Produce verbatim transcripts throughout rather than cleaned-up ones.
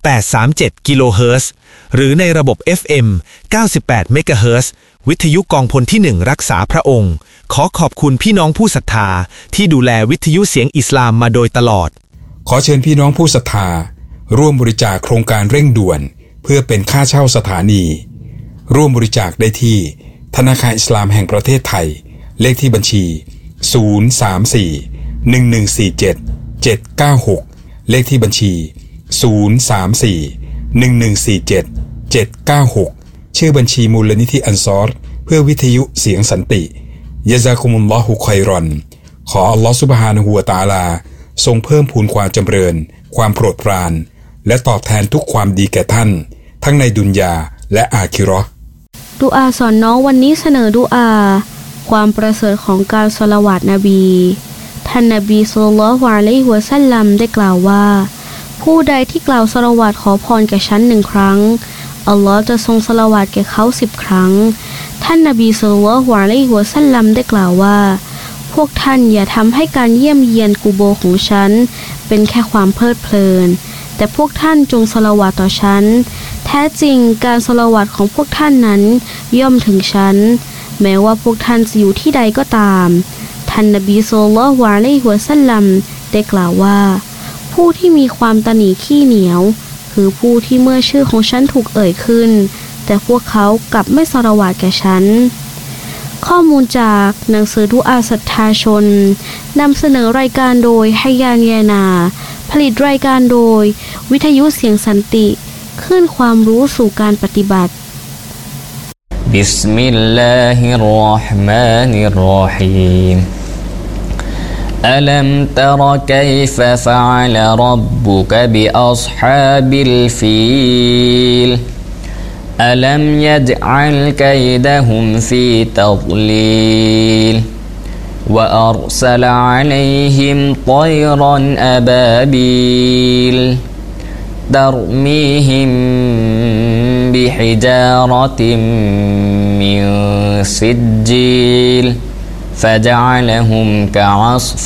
แปดร้อยสามสิบเจ็ดกิโลเฮิรตซ์หรือในระบบ เอฟ เอ็ม เก้าสิบแปดเมกะเฮิรตซ์วิทยุกองพลที่หนึ่งรักษาพระองค์ขอขอบคุณพี่น้องผู้ศรัทธาที่ดูแลวิทยุเสียงอิสลามมาโดยตลอดขอเชิญพี่น้องผู้ศรัทธาร่วมบริจาคโครงการเร่งด่วนเพื่อเป็นค่าเช่าสถานีร่วมบริจาคได้ที่ธนาคารอิสลามแห่งประเทศไทยเลขที่บัญชีศูนย์ สาม สี่ หนึ่ง หนึ่ง สี่ เจ็ด เจ็ด เก้า หกเลขที่บัญชีศูนย์ สาม สี่ หนึ่ง หนึ่ง สี่ เจ็ด เจ็ด เก้า หกชื่อบัญชีมูลนิธิอันซอรเพื่อวิทยุเสียงสันติยะซากุมุลลอฮุค็อยรอนขออัลลอฮฺซุบฮานะฮูวะตะอาลาทรงเพิ่มพูนความจำเริญความโปรดปรานและตอบแทนทุกความดีแก่ท่านทั้งในดุนยาและอาคิเราะห์ดุอาสอนน้องวันนี้เสนอดุอาความประเสริฐของการศอลาวาตนบีท่านนบีศ็อลลัลลอฮุอะลัยฮิวะซัลลัมได้กล่าวว่าผู้ใดที่กล่าวศอลาวาตขอพรแก่ฉันหนึ่งครั้งอัลลอฮ์จะทรงศอลาวาตแก่เขาสิบครั้งท่านนบีศ็อลลัลลอฮุอะลัยฮิวะซัลลัมได้กล่าวว่าพวกท่านอย่าทำให้การเยี่ยมเยียนกุโบร์ของฉันเป็นแค่ความเพลิดเพลินแต่พวกท่านจงศอลาวาตต่อฉันแท้จริงการศอลาวาตของพวกท่านนั้นย่อมถึงฉันแม้ว่าพวกท่านจะอยู่ที่ใดก็ตามท่านนบีศ็อลลัลลอฮุอะลัยฮิวะซัลลัมได้กล่าวว่าผู้ที่มีความตนีขี้เหนียวคือผู้ที่เมื่อชื่อของฉันถูกเอ่ยขึ้นแต่พวกเขากลับไม่ศอลาวาตแก่ฉันข้อมูลจากหนังสือดุอาศรัทธาชนนำเสนอรายการโดยฮัยยานยานาผลิตรายการโดยวิทยุเสียงสันติคลื่นความรู้สู่การปฏิบัติบิสมิลลาฮิรเราะห์มานิรเราะฮีมอะลัมตะรกัยฟะฟะอะลร็อบบุกะบิอัศฮาบิลฟีลألم يجعل كيدهم في تضليل وأرسل عليهم طيرا أبابيل ترميهم بحجارة من سجيل فجعلهم كعصف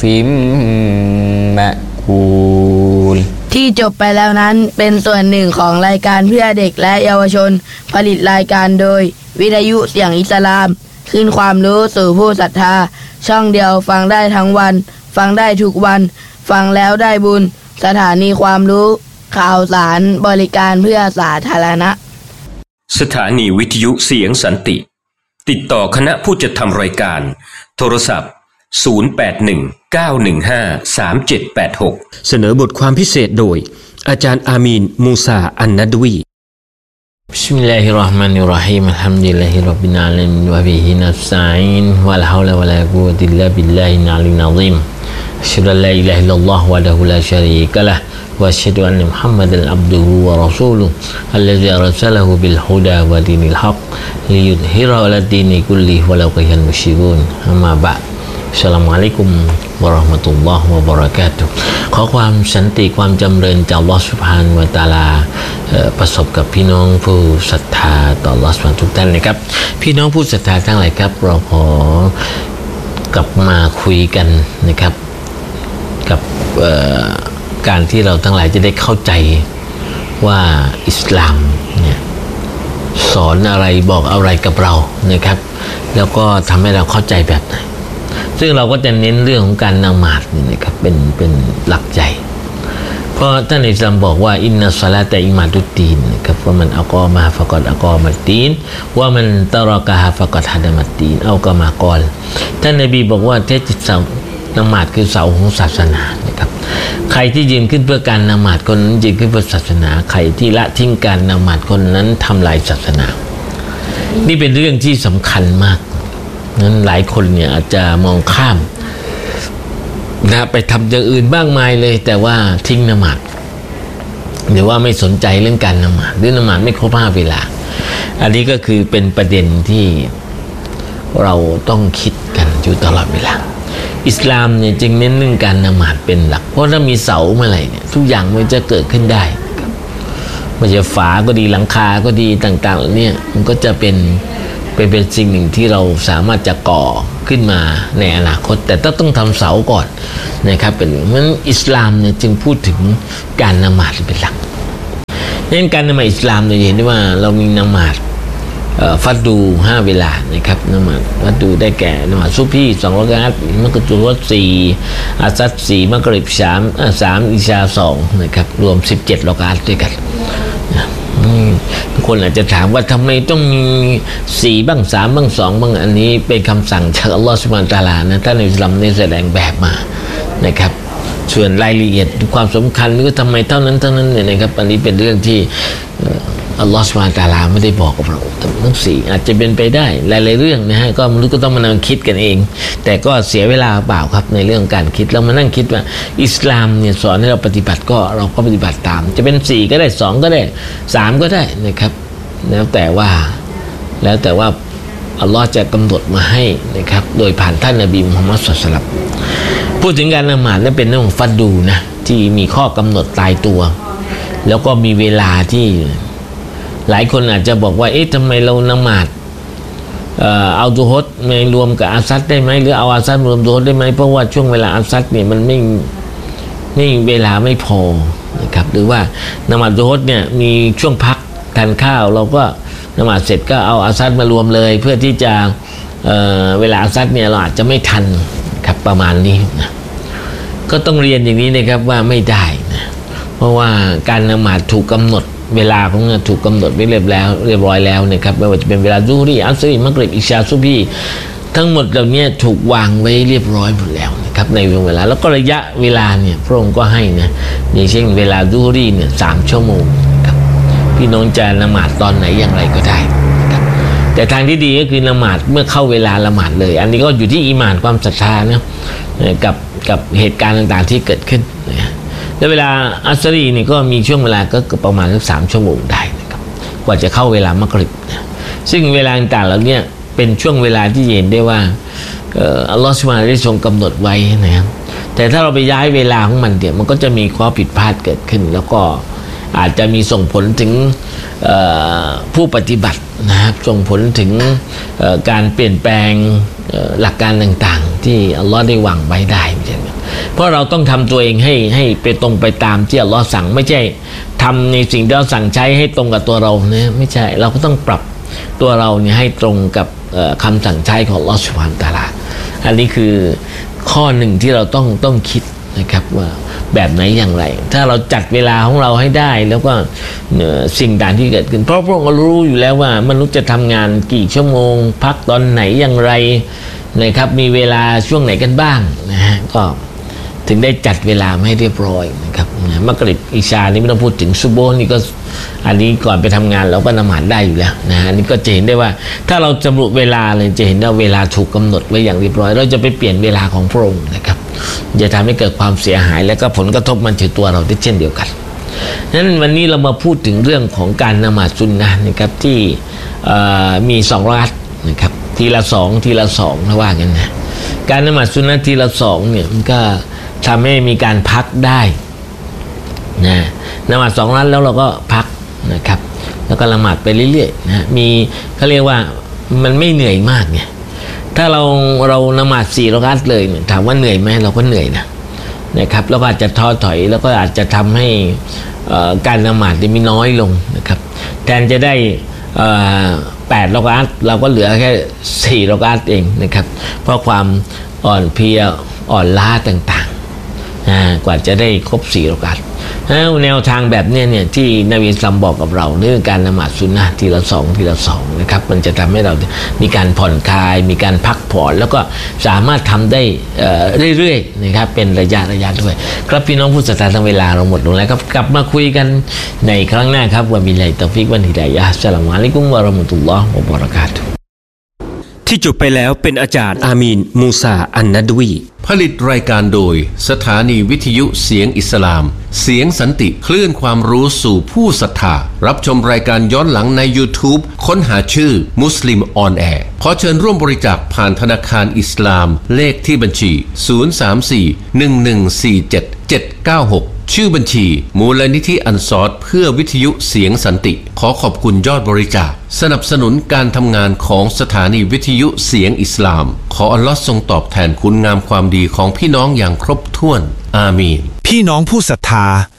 مأكول ที่จบไปแล้วนั้นเป็นส่วนหนึ่งของรายการเพื่อเด็กและเยาวชนผลิตรายการโดยวิทยุเสียงอิสลามขึ้นความรู้สู่ผู้ศรัทธาช่องเดียวฟังได้ทั้งวันฟังได้ทุกวันฟังแล้วได้บุญสถานีความรู้ข่าวสารบริการเพื่อสาธารณะสถานีวิทยุเสียงสันติติดต่อคณะผู้จัดทำรายการโทรศัพท์ศูนย์ แปด หนึ่ง เก้า หนึ่ง ห้า สาม เจ็ด แปด หกเสนอบทความพิเศษโดยอาจารย์อามีนมูซาอันนัดวีบิสมิลลาฮิรเราะห์มานิรเราะฮีมอัลฮัมดุลิลลาฮิร็อบบิลอาลามีนวะบิฮินัสตะอีนวะลาฮาวละวะลากุวะตะอิลลาบิลลาฮิลอะลียลอะซีมอัชฮะดุอัลลาอิลาฮะอิลลัลลอฮวะดะฮูลาชะรีกะละฮ์وأشهد أن محمدا عبده ورسوله الذي أرسله بالهدى ودين الحق ليظهره على الدين كله ولو كره المشركون أما بعد Assalamualaikum warahmatullahi wabarakatuh ขอความสันติความจำเริญจากอัลเลาะห์ซุบฮานะฮูวะตะอาลาประสบกับพี่น้องผู้ศรัทธาต่ออัลเลาะห์ซุบฮานะฮูวะตะอาลาทุกท่านนะครับพี่น้องผู้ศรัทธาทั้งหลายครับเราขอกลับมาคุยกันนะครับกับการที่เราทั้งหลายจะได้เข้าใจว่าอิสลามเนี่ยสอนอะไรบอกอะไรกับเรานะครับแล้วก็ทำให้เราเข้าใจแบบไหนซึ่งเราก็จะเน้นเรื่องของการละหมาดนี่นะครับเป็นเป็นหลักใจเพราะท่านอิสลามบอกว่าอินนัสศอลาตะอิมาดุตตีนนะครับว่ามันอักอมาฟะกอดอักอมัตตีนว่ามันตะรอกะฮะฟะกอดฮะดะมัตตีนเอากะมากอลท่านนบีบอกว่าแท้จริงละหมาดคือเสาของศาสนานะครับใครที่ยืนขึ้นเพื่อการละหมาดคนนั้นยืนขึ้นเพื่อศาสนาใครที่ละทิ้งการละหมาดคนนั้นทำลายศาสนานี่เป็นเรื่องที่สำคัญมากนั้นหลายคนเนี่ยอาจจะมองข้ามนะไปทำอย่างอื่นบ้างมายเลยแต่ว่าทิ้งละหมาดหรือว่าไม่สนใจเรื่องการละหมาดหรือละหมาดไม่ครบห้าเวลาอันนี้ก็คือเป็นประเด็นที่เราต้องคิดกันอยู่ตลอดเวลาอิสลามเนี่ยจึงเน้นเรื่องการละหมาดเป็นหลักเพราะถ้ามีเสาเมื่อไหร่เนี่ยทุกอย่างมันจะเกิดขึ้นได้มันจะฝาก็ดีหลังคาก็ดีต่างๆเนี่ยมันก็จะเป็นเป็นเป็นสิ่งหนึ่งที่เราสามารถจะก่อขึ้นมาในอนาคตแต่ต้องต้องทำเสาก่อนนะครับเป็นเพราะฉะนั้นอิสลามเนี่ยจึงพูดถึงการละหมาดเป็นหลักเรื่องการนมาอิสลามเนี่ยเห็นได้ว่าเรามีนมาดฟัดดูห้าเวลานะครับนมาดฟัดดูได้แก่นมาดซุบฮีสองรอกาอะห์มักริบสี่อาซัดสี่มักริบสามสามอิชาสองนะครับรวมสิบเจ็ดรอกาอะห์ด้วยกันทุกคนอาจจะถามว่าทำไมต้องมีสี่บ้างสามบ้างสองบ้างอันนี้เป็นคำสั่งจากอัลลอฮฺซุบฮานะฮูวะตะอาลานะท่านในอิสลามได้แสดงแบบมานะครับส่วนรายละเอียดความสำคัญหรือทำไมเท่านั้นเท่านั้นเนี่ยนะครับอันนี้เป็นเรื่องที่อัลลอฮฺซุบฮานะฮูวะตะอาลาไม่ได้บอกกับเราทั้งสี่อาจจะเป็นไปได้หลายๆเรื่องนะฮะก็มนุษย์ก็ต้องมานั่งคิดกันเองแต่ก็เสียเวลาเปล่าครับในเรื่องการคิดเรามานั่งคิดว่าอิสลามเนี่ยสอนให้เราปฏิบัติก็เราก็ปฏิบัติตามจะเป็นสี่ก็ได้สองก็ได้สามก็ได้นะครับแล้วแต่ว่าแล้วแต่ว่าอัลลอฮ์จะกำหนดมาให้นะครับโดยผ่านท่านนบีมุฮัมมัดศ็อลลัลลอฮุอะลัยฮิวะซัลลัมพูดถึงการละหมาดนั้นเป็นเรื่องของฟัดดูนะที่มีข้อกำหนดตายตัวแล้วก็มีเวลาที่หลายคนอาจจะบอกว่าเอ๊ะทำไมเราละหมาดเอ่อเอาดูฮดไม่รวมกับอาซัดได้ไหมหรือเอาอาซัดรวมดูฮดได้ไหมเพราะว่าช่วงเวลาอาซัดเนี่ยมันไม่ไม่เวลาไม่พอนะครับหรือว่าละหมาดดูฮดเนี่ยมีช่วงพักทานข้าวเราก็ละหมาดเสร็จก็เอาอาซัดมารวมเลยเพื่อที่จะ เ, เวลาอาซัดเนี่ยเราอาจจะไม่ทันครับประมาณนี้นะก็ต้องเรียนอย่างนี้นะครับว่าไม่ได้นะเพราะว่าการละหมาดถูกกำหนดเวลาของมันถูกกำหนดไว้เรียบแล้วเรียบร้อยแล้วนะครับไม่ว่าจะเป็นเวลาซุฮรีอัสรีมักริบอิชาซุบฮีทั้งหมดเหล่านี้ถูกวางไว้เรียบร้อยหมดแล้วนะครับในเวลาแล้วก็ระยะเวลาเนี่ยพระองค์ก็ให้นะอย่างเช่นเวลาซุฮรีเนี่ยสามชั่วโมงครับพี่น้องจะละหมาดตอนไหนอย่างไรก็ได้นะครับแต่ทางที่ดีก็คือละหมาดเมื่อเข้าเวลาละหมาดเลยอันนี้ก็อยู่ที่อีหม่านความศรัทธานะกับกับเหตุการณ์ต่างๆที่เกิดขึ้นนะแล้วเวลาอัสรีนี่ก็มีช่วงเวลาก็ประมาณสักสามชั่วโมงได้นะครับกว่าจะเข้าเวลามักริบนะซึ่งเวลาต่างๆเหล่านี้เป็นช่วงเวลาที่เห็นได้ว่าอัลลอฮฺซุบฮานะฮูวะตะอาลาได้ทรงกำหนดไว้นะครับแต่ถ้าเราไปย้ายเวลาของมันเนี่ยมันก็จะมีข้อผิดพลาดเกิดขึ้นแล้วก็อาจจะมีส่งผลถึงผู้ปฏิบัตินะครับส่งผลถึงการเปลี่ยนแปลงหลักการต่างๆที่อัลลอฮ์ได้วางไว้ได้เพราะเราต้องทำตัวเองให้ให้ไปตรงไปตามที่อัลลอฮ์สั่งไม่ใช่ทำในสิ่งที่เราสั่งใช้ให้ตรงกับตัวเราเนี่ยไม่ใช่เราก็ต้องปรับตัวเราเนี่ยให้ตรงกับคำสั่งใช้ของอัลลอฮ์ซุบฮานะฮูวะตะอาลาอันนี้คือข้อหนึ่งที่เราต้องต้องคิดนะครับว่าแบบไหนอย่างไรถ้าเราจัดเวลาของเราให้ได้แล้วก็สิ่งต่างที่เกิดขึ้นเพราะพระองค์รู้อยู่แล้วว่ามนุษย์จะทำงานกี่ชั่วโมงพักตอนไหนอย่างไรนะครับมีเวลาช่วงไหนกันบ้างนะฮะก็ถึงได้จัดเวลาให้เรียบร้อยนะครับมักริบอิชานี่ไม่ต้องพูดถึงซุบโบนี่ก็อันนี้ก่อนไปทำงานเราก็ละหมาดได้อยู่แล้วนะอันนี้ก็จะเห็นได้ว่าถ้าเราจำรุเวลาเลยจะเห็นว่าเวลาถูกกำหนดไว้อย่างเรียบร้อยเราจะไปเปลี่ยนเวลาของพระองค์นะครับจะทำให้เกิดความเสียหายและก็ผลกระทบมันถึงตัวเราได้เช่นเดียวกันนั้นวันนี้เรามาพูดถึงเรื่องของการละหมาดซุนนะห์นะครับที่มีสองรอกาอะห์นะครับทีละสองทีละสองนะว่ากันนะการละหมาดซุนนะห์ทีละสองเนี่ยมันก็ทำให้มีการพักได้นะละหมาดสองรอกาอะห์แล้วเราก็พักนะครับแล้วก็ละหมาดไปเรื่อยๆนะมีเขาเรียกว่ามันไม่เหนื่อยมากไงถ้าเราเราละหมาดสี่รอกาอะห์เลยถามว่าเหนื่อยไหมเราก็เหนื่อยนะนะครับแล้วก็อาจจะท้อถอยแล้วก็อาจจะทำให้การละหมาดมีน้อยลงนะครับแทนจะได้แปดรอกาอะห์เราก็เหลือแค่สี่รอกาอะห์เองนะครับเพราะความอ่อนเพลียอ่อนล้าต่างๆกว่าจะได้ครบสี่รอกาอะห์แนวทางแบบนี้เนี่ยที่นบีอิสลามบอกกับเราเรื่องการละหมาดซุนนะห์ทีละสองทีละสองนะครับมันจะทำให้เรามีการผ่อนคลายมีการพักผ่อนแล้วก็สามารถทำได้เรื่อยๆนะครับเป็นระยะระยะด้วยครับพี่น้องผู้ศรัทธาทั้งเวลาเราหมดลงแล้วครับกลับมาคุยกันในครั้งหน้าครับวะบิลลาฮิตอฟิกวัลฮิดายะฮ์อัสสลามุอะลัยกุมวะเราะห์มะตุลลอฮ์วะบะเราะกาตุฮ์ที่จบไปแล้วเป็นอาจารย์อามีนมูซาอันนัดวีผลิตรายการโดยสถานีวิทยุเสียงอิสลามเสียงสันติคลื่นความรู้สู่ผู้ศรัทธารับชมรายการย้อนหลังใน YouTube ค้นหาชื่อมุสลิมออนแอร์ขอเชิญร่วมบริจาคผ่านธนาคารอิสลามเลขที่บัญชีศูนย์ สาม สี่ หนึ่ง หนึ่ง สี่ เจ็ด เจ็ด เก้า หกชื่อบัญชีมูลนิธิอันซอรเพื่อวิทยุเสียงสันติขอขอบคุณยอดบริจาคสนับสนุนการทำงานของสถานีวิทยุเสียงอิสลามขออัลลอฮ์ทรงตอบแทนคุณงามความดีของพี่น้องอย่างครบถ้วนอามีนพี่น้องผู้ศรัทธา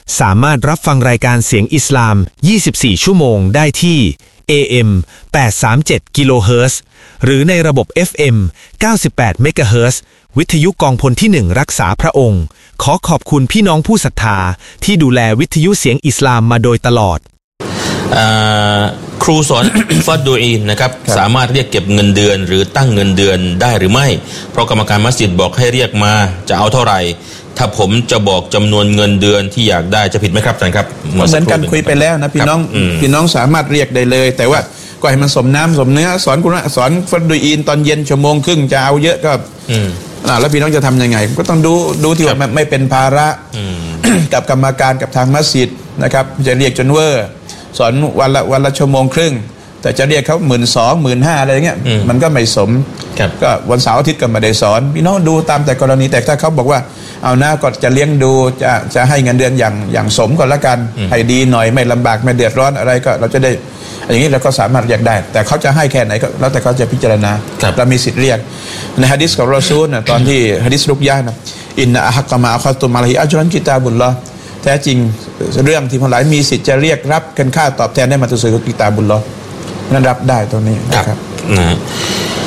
สามารถรับฟังรายการเสียงอิสลามยี่สิบสี่ชั่วโมงได้ที่ เอ เอ็ม แปดร้อยสามสิบเจ็ด กิโลเฮิรตซ์ หรือในระบบ เอฟ เอ็ม เก้าสิบแปด เมกะเฮิรตซ์ วิทยุกองพลที่หนึ่งรักษาพระองค์ขอขอบคุณพี่น้องผู้ศรัทธาที่ดูแลวิทยุเสียงอิสลามมาโดยตลอดครูสอน ฟัดดูอีนนะครับสามารถเรียกเก็บเงินเดือนหรือตั้งเงินเดือนได้หรือไม่เพราะกรรมการมัสยิดบอกให้เรียกมาจะเอาเท่าไหร่ถ้าผมจะบอกจำนวนเงินเดือนที่อยากได้จะผิดไหมครับอาจารย์ครับเหมือนกันคุยไปแล้วนะพี่น้องพี่น้องสามารถเรียกได้เลยแต่ว่าก็ให้มันสมน้ำสมเนื้อสอนกุรอานสอนฟัดดูอีนตอนเย็นชั่วโมงครึ่งจะเอาเยอะก็แล้วพี่น้องจะทำยังไงก็ต้องดูดูที่ว่าไม่เป็นภาระกับกรรมการกับทางมัสยิดนะครับจะเรียกจนเวอร์สอนวันละวันละชั่วโมงครึ่งแต่จะเรียกเขาหมื่นสองหมื่นห้าอะไรเงี้ยมันก็ไม่สมก็วันเสาร์อาทิตย์ก็ไม่ได้สอนพี่น้องดูตามแต่กรณีแต่ถ้าเขาบอกว่าเอาหน้าก็จะเลี้ยงดูจะจะให้เงินเดือนอย่างอย่างสมก่อนละกันให้ดีหน่อยไม่ลำบากไม่เดือดร้อนอะไรก็เราจะได้อย่างนี้เราก็สามารถเรียกได้แต่เขาจะให้แค่ไหนก็แล้วแต่เขาจะพิจารณาเรามีสิทธิ์เรียกในหะดีษของรอซูลนะตอนที่หะดีษรุกยะนะอินนะอะฮักกะมาอัคตุมอะลัยฮิอัจรันกิตาบุลลอฮ์แท้จริงเรื่องที่คนหลายมีสิทธิ์จะเรียกรับกันค่าตอบแทนได้มาตุสือกิตาบุลลอฮ์นั้นรับได้ตรงนี้นะครับนะ